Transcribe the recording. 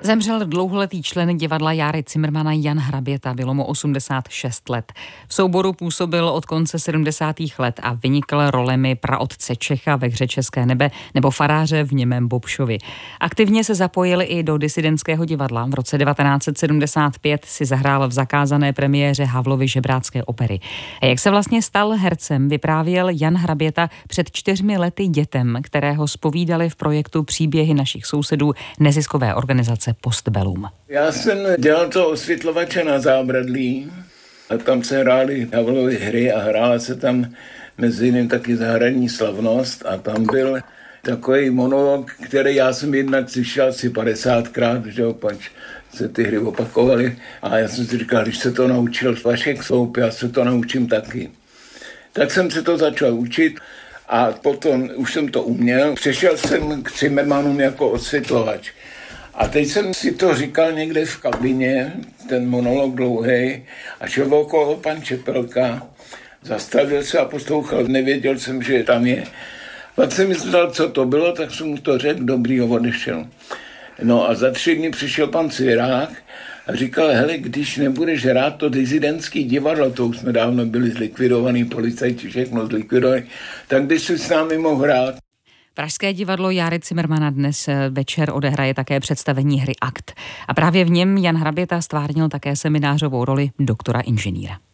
Zemřel dlouholetý člen divadla Járy Cimrmana Jan Hraběta, bylo mu 86 let. V souboru působil od konce 70. let a vynikl rolemi praotce Čecha ve hře České nebe nebo faráře v Němém Bobšovi. Aktivně se zapojil i do disidentského divadla. V roce 1975 si zahrál v zakázané premiéře Havlovy žebrácké opery. A jak se vlastně stal hercem, vyprávěl Jan Hraběta před 4 lety dětem, které ho zpovídali v projektu Příběhy našich sousedů neziskové organizace Postbellum. Já jsem dělal to osvětlovače na Zábradlí a tam se hrály Havlovy hry a hrála se tam mezi jiným taky Zahradní slavnost a tam byl takový monolog, který já jsem jednak slyšel asi 50krát, že pač se ty hry opakovaly a já jsem si říkal, když se to naučil Vašek Sloup, já se to naučím taky. Tak jsem se to začal učit a potom už jsem to uměl. Přešel jsem k Cimrmanům jako osvětlovač. A teď jsem si to říkal někde v kabině, ten monolog dlouhý, a šel okolo pan Čepelka, zastavil se a poslouchal, nevěděl jsem, že tam je. Pak jsem myslel, co to bylo, tak jsem mu to řekl, dobrýho, odešel. No a za 3 dny přišel pan Cvirák a říkal, hele, když nebudeš hrát to disidentský divadlo, to už jsme dávno byli zlikvidovaný, policajti všechno zlikvidovaný, tak bys si s námi mohl hrát. Pražské divadlo Járy Cimrmana dnes večer odehraje také představení hry Akt. A právě v něm Jan Hraběta stvárnil také seminářovou roli doktora inženýra.